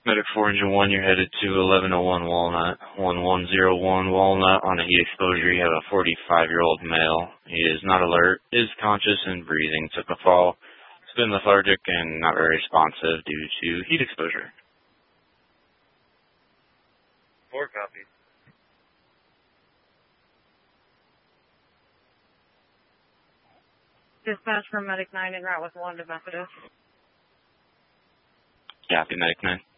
Medic 4 Engine 1, you're headed to 1101 Walnut, 1101 Walnut. On a heat exposure, you have a 45-year-old male. He is not alert, is conscious and breathing. Took a fall. Has been lethargic and not very responsive due to heat exposure. 4 copies. Dispatch from Medic 9 en route with 1 to Methodist. Copy, Medic 9.